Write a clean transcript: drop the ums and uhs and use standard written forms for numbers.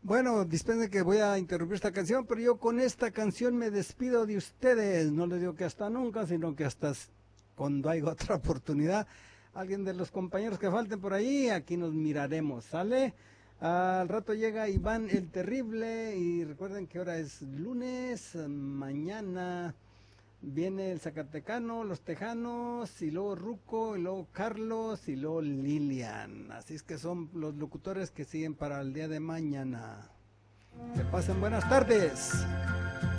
Bueno, dispense que voy a interrumpir esta canción, pero yo con esta canción me despido de ustedes. No les digo que hasta nunca, sino que hasta cuando haya otra oportunidad. Alguien de los compañeros que falten por ahí, aquí nos miraremos, ¿sale? Al rato llega Iván el Terrible y recuerden que ahora es lunes, mañana viene el Zacatecano, los Tejanos, y luego Ruco, y luego Carlos, y luego Lilian. Así es que son los locutores que siguen para el día de mañana. Que pasen buenas tardes.